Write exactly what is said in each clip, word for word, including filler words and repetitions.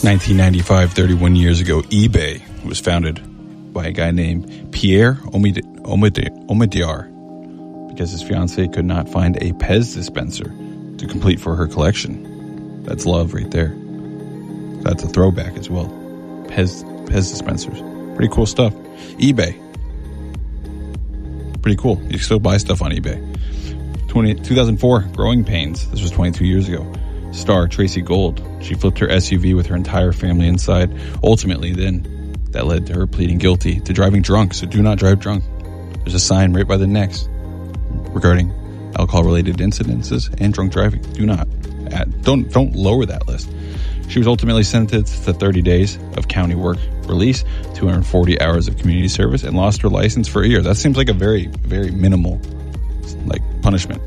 nineteen ninety-five, thirty-one years ago, eBay was founded by a guy named Pierre Omid- Omid- Omidyar because his fiancée could not find a Pez dispenser to complete for her collection. That's love right there. That's a throwback as well. Pez, Pez dispensers. Pretty cool stuff. eBay. Pretty cool. You can still buy stuff on eBay. twenty, two thousand four, Growing Pains. This was twenty-two years ago. Star Tracy Gold. She flipped her S U V with her entire family inside. Ultimately, then, that led to her pleading guilty to driving drunk. So do not drive drunk. There's a sign right by the next regarding alcohol-related incidences and drunk driving. Do not. Add, don't don't lower that list. She was ultimately sentenced to thirty days of county work release, two hundred forty hours of community service, and lost her license for a year. That seems like a very, very minimal, like, punishment.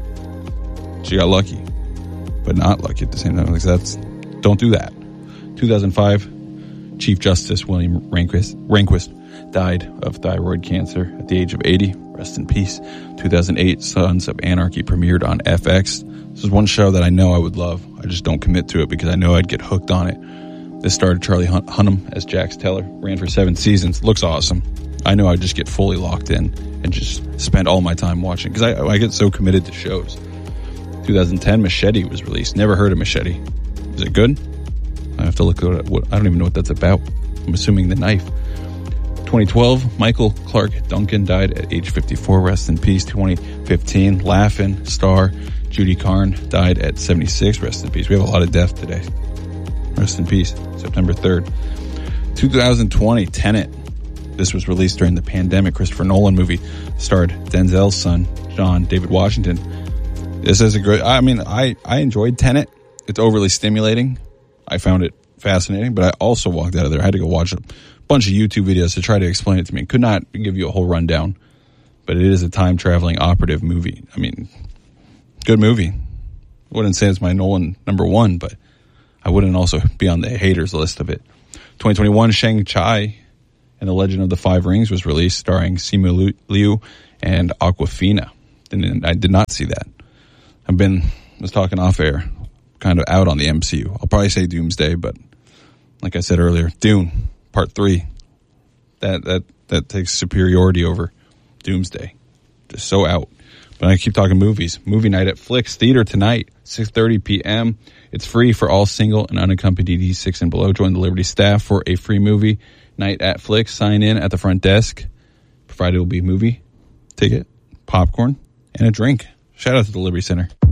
She got lucky, but not lucky at the same time. Like, that's, don't do that. two thousand five, Chief Justice William Rehnquist, Rehnquist died of thyroid cancer at the age of eighty. Rest in peace. two thousand eight, Sons of Anarchy premiered on F X. This is one show that I know I would love. I just don't commit to it because I know I'd get hooked on it. This starred Charlie Hun- Hunnam as Jax Teller. Ran for seven seasons. Looks awesome. I know I'd just get fully locked in and just spend all my time watching because I, I get so committed to shows. twenty ten, Machete was released. Never heard of Machete. Is it good? I have to look at it. What, I don't even know what that's about. I'm assuming the knife. twenty twelve, Michael Clark Duncan died at age fifty-four. Rest in peace. twenty fifteen, Laugh-In star Judy Carn died at seventy-six. Rest in peace. We have a lot of death today. Rest in peace. September third. twenty twenty, Tenet. This was released during the pandemic. Christopher Nolan movie starred Denzel's son, John David Washington. This is a great, I mean, I, I enjoyed Tenet. It's overly stimulating. I found it fascinating, but I also walked out of there. I had to go watch a bunch of YouTube videos to try to explain it to me. Could not give you a whole rundown, but it is a time-traveling operative movie. I mean, good movie. I wouldn't say it's my Nolan number one, but I wouldn't also be on the haters list of it. twenty twenty-one, Shang-Chi and the Legend of the Five Rings was released, starring Simu Liu and Awkwafina. And I did not see that. I've been, I was talking off air, kind of out on the M C U. I'll probably say Doomsday, but like I said earlier, Dune, part three, that, that, that takes superiority over Doomsday. Just so out. But I keep talking movies. Movie night at Flicks Theater tonight, six thirty p.m. It's free for all single and unaccompanied D six and below. Join the Liberty staff for a free movie night at Flicks. Sign in at the front desk. Provided will be movie, ticket, popcorn, and a drink. Shout out to the Liberty Center.